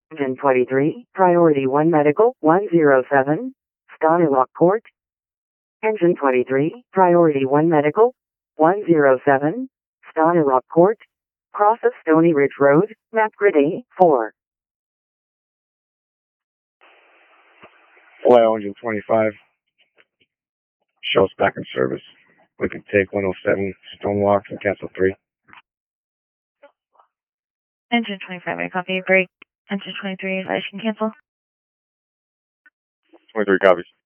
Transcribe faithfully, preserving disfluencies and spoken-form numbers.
Engine twenty-three, Priority one Medical, one oh seven, Stony Rockport. Engine twenty-three, Priority one Medical, one oh seven, Stony Rockport. Cross of Stony Ridge Road, map grid A four. Fly Engine twenty-five. Show us back in service. We can take one oh seven Stonewalk and cancel three. Engine twenty-five, I copy. Break. Engine twenty-three, I can cancel. twenty-three copies.